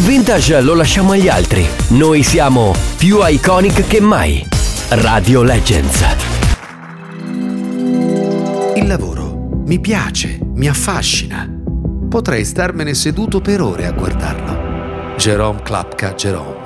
vintage lo lasciamo agli altri. Noi siamo più iconic che mai. Radio Legends. Il lavoro mi piace, mi affascina. Potrei starmene seduto per ore a guardarlo. Jerome Klapka Jerome.